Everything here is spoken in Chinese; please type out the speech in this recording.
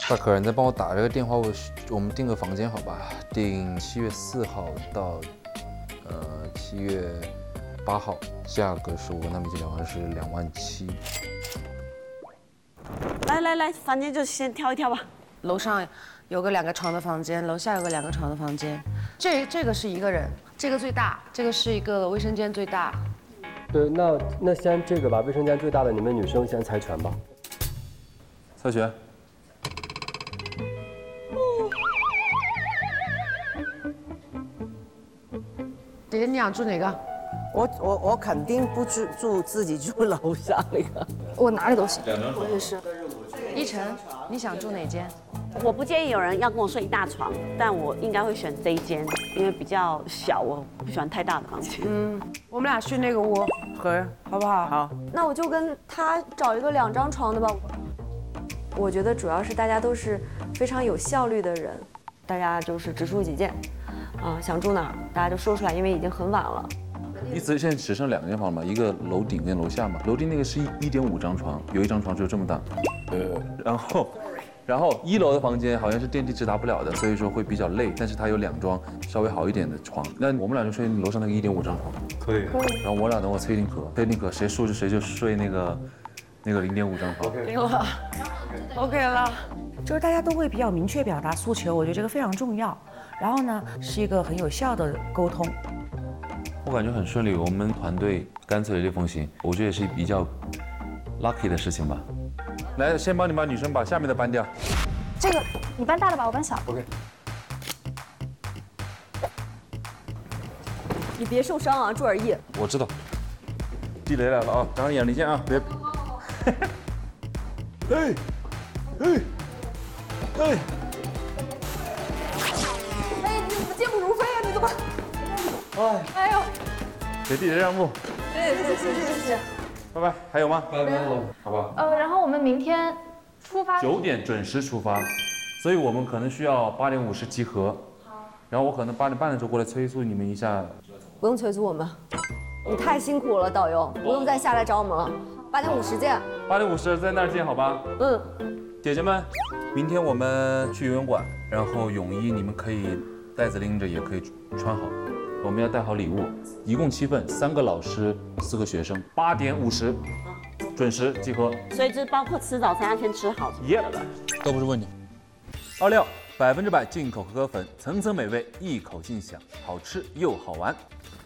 大可，你再帮我打这个电话，我们订个房间好吧？订7月4号到7月8号，价格是我跟他们已经聊完是27000。 来，房间就先挑一挑吧。 楼上有个2个床的房间，楼下有个2个床的房间。这个是1个人，这个最大，这个是一个卫生间最大。 对，那先这个吧，卫生间最大的你们女生先猜拳吧。 蔡璇。 姐姐，你想住哪个？ 我肯定不住自己住楼上那个。 我哪里都行。 我也是。 依晨，你想住哪间？ 我不介意有人要跟我睡一大床，但我应该会选这一间，因为比较小，我不喜欢太大的房间。 我们俩睡那个屋，合好不好？好。 那我就跟他找一个2张床的吧。我觉得主要是大家都是非常有效率的人，大家就是直抒己见，想住哪儿大家就说出来，因为已经很晚了。 意思现在只剩2间房嘛，一个楼顶跟楼下嘛。楼顶那个是1.5张床，有1张床只有这么大。然后1楼的房间好像是电梯直达不了的，所以说会比较累，但是它有2张稍微好一点的床。那我们俩就睡楼上那个1.5张床。 可以。 然后我俩等我崔定可，谁输谁就睡那个0.5张床。 定了 ，OK 了。就是大家都会比较明确表达诉求，我觉得这个非常重要。然后呢，是一个很有效的沟通。 我感觉很顺利，我们团队干脆了这封信，我觉得也是比较 lucky 的事情吧。来，先帮你把女生把下面的搬掉。 这个你搬大的吧，我搬小。 OK。 你别受伤啊，注点意。 我知道。地雷来了啊，长眼力见啊，别。哎， 你怎么健步如飞啊？你怎么？哎呦！ 给地雷让步。 谢。 拜拜，还有吗？拜拜，好吧。 然后我们明天出发。 9点准时出发，所以我们可能需要8点50集合。然后我可能8点半的时候过来催促你们一下。 不用催促我们，你太辛苦了，导游，不用再下来找我们了。8点50见。 8点50在那儿见，好吧？姐姐们，明天我们去游泳馆，然后泳衣你们可以袋子拎着，也可以穿好。我们要带好礼物，一共7份，3个老师，4个学生。8点50准时集合。 所以这包括吃早餐要先吃好。 都不是问题。26%，100%进口可可粉，层层美味，一口尽享，好吃又好玩。